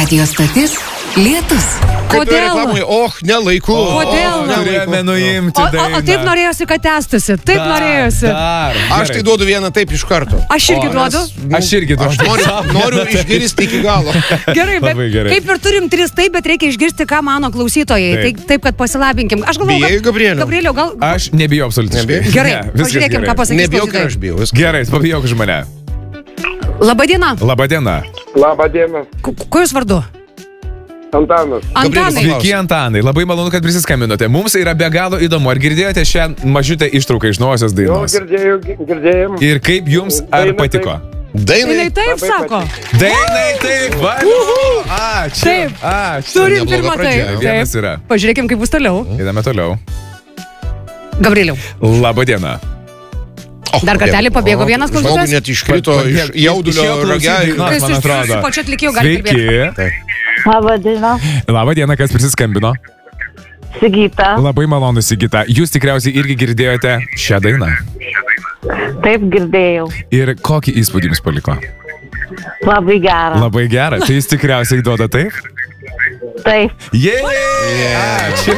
Radio stotis Lietus. Kodėl? Nelaiku. Kodėl? Turėjome nuimti dainą. O taip norėjosi, kad tęstusi. Taip norėjosi. Aš tai duodu vieną taip iš karto. Aš irgi duodu. Aš irgi duodu. Noriu išgirsti iki galo. Gerai, bet kaip ir turim 3 taip, bet reikia išgirsti, ką mano klausytojai. Taip, kad pasilabinkim. Aš galvoju, bijai, Gabrieliau? Gabrieliau, gal... Aš nebijau absoliutiškai. Gerai, pažiūrėkim, ką pasakys. Nebijau, kad aš bijau. Gerai, pabijok už mane. Labadiena. Labadiena. Labadiena. Kuo jūs vardu? Antanas. Antanai. Sveiki, Antanai. Labai malonu, kad prisiskambinote. Mums yra be galo įdomu. Ar girdėjote šią mažutę ištrauką iš naujosios dainos? Girdėjom. Ir kaip jums ar patiko? Dainai taip sako. Dainai taip. Ačiū. Taip. Turim pirmą taip. Vienas yra. Pažiūrėkim, kaip bus toliau. Einame toliau. Gabrieliau. Labadiena. Dar kartelį pabėgo vienas klausytojas. Žmogų net iškrito iš jaudulio ragelio. Man atrodo. Su pačiu atlikėju gali kalbėti. Labadiena. Labadiena, kas prisiskambino? Sigita. Labai malonu, Sigita. Jūs tikriausiai irgi girdėjote šią dainą. Taip, girdėjau. Ir kokį įspūdį jums paliko? Labai gera. Labai gera. Tai jūs tikriausiai duoda taip? Taip. Ačiū.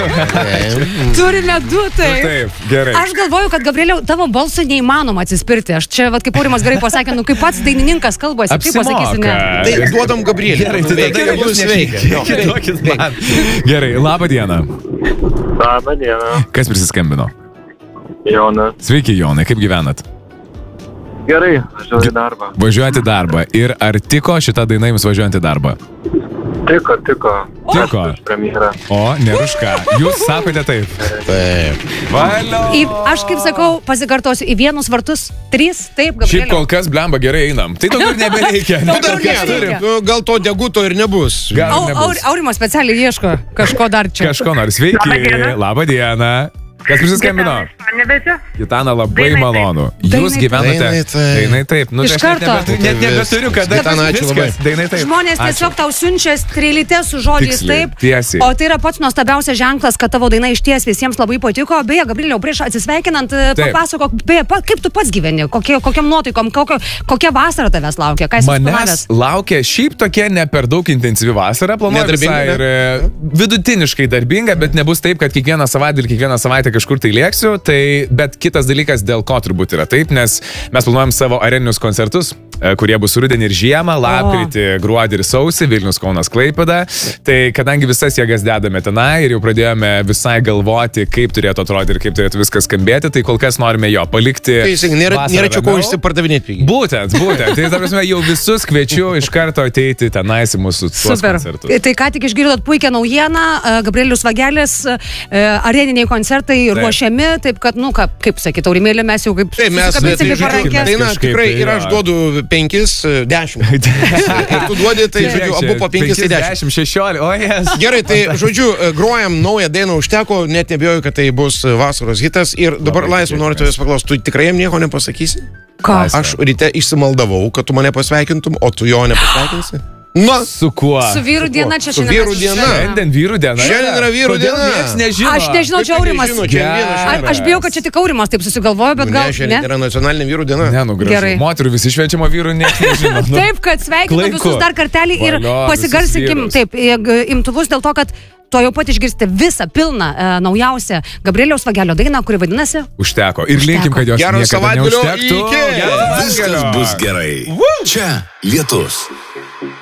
Turime 2 taip. Taip, gerai. Aš galvoju, kad Gabrieliau, tavo balsui neįmanoma atsispirti. Aš čia, kaip Aurimas gerai pasakė, kaip pats dainininkas kalbasi, kaip pasakysi ne. Tai duodam Gabrieliui. Gerai, tai tada jūs veikia. Gerai, labą dieną. Labą dieną. Kas prisiskambino? Jonas. Sveiki, Jonai, kaip gyvenat? Gerai, važiuoju į darbą. Važiuojate į darbą. Ir ar tiko šitą dainą jums važiuojant į darbą? Tiko. Tiko. Premjera. O, neruška. Jūs sakote taip. Taip. Valio. Aš kaip sakau, pasikartosiu, į vienus vartus 3, taip, Šiaip Gabrieliau. kol kas, blemba, gerai einam. Tai daugiau nebereikia. Gal to deguto ir nebus. Aurimas specialiai ieško kažko dar čia. Kažko nors. Sveiki. Labą dieną. Kas prisiskambino? Gitana, labai malonu. Jūs gyvenate... Dainai taip. Iš karto. Net nebeturiu, kada viskas. Dainai taip. Žmonės tiesiog tau siunčia strėlytės su žodžiais taip. Tiesiai. O tai yra pats nuostabiausias ženklas, kad tavo daina išties visiems labai patiko. Beje, Gabrieliau, prieš atsisveikinant, papasakok, kaip tu pats gyveni, kokiam nuotaikom, kokia vasara tavęs laukia, ką esi suplanavęs? Manęs laukia šiaip tokia ne per daug intensyvi vasara, planuoju visai ir vidutiniškai darbinga, bet nebus taip, kad kiekvieną savaitę kažkur tai lėksiu, bet kitas dalykas, dėl ko turbūt yra taip, nes mes planuojam savo areninius koncertus, kurie bus rudenį ir žiemą, lapkritį, gruodį ir sausį, Vilnius, Kaunas, Klaipėda. Tai kadangi visas jėgas dedame tenai ir jau pradėjome visai galvoti, kaip turėtų atrodyti ir kaip turėtų viskas skambėti, tai kol kas norime jo palikti. Tai nėra čia ko išsipardavinėti. Būtent. Tai ta prasme, jau visus kviečiu iš karto ateiti tenais į mūsų koncertus. Tai ką tik išgirdot puikią naujieną, Gabrielius Vagelis, areniniai koncertai ruošiami, taip kad, kaip sakyt, Aurimėlė, mes jau kaip susikabinsim į parankę. Daina tikrai ir aš duodu 5, 10. Ir tu duodi, tai žodžiu, abu po 5 ir 10. 16, o jes. Gerai, tai žodžiu, grojam naują dainą užteko, net nebijoju, kad tai bus vasaros hitas. Ir dabar laisvai noriu tavęs paklausti, tu tikrai jam nieko nepasakysi? Ką? Aš ryte išsimaldavau, kad tu mane pasveikintum, o tu jo nepasveikinsi? Na, su kuo? Su vyrų diena čia šiandien. Su vyrų diena. Šiandien vyrų diena. Šiandien yra vyrų diena. Niekas nežino. Aš nežinau, čia Aurimas. Aš bijau, kad čia tik Aurimas taip susigalvojo, bet gal... Ne, šiandien yra nacionalinė vyrų diena. Ne, gražu. Moterų visi švenčiamo vyrų niekas nežino. Taip, kad sveikinu visus dar kartelį ir pasigarsinkim taip, imtuvus dėl to, kad to jau pat išgirsti visą pilną naujausią Gabrieliaus Vagelio dainą, kuri vadinasi Užteko. Ir linkim, kad jos niekada neužtektų. Viskas bus gerai. Čia Lietus.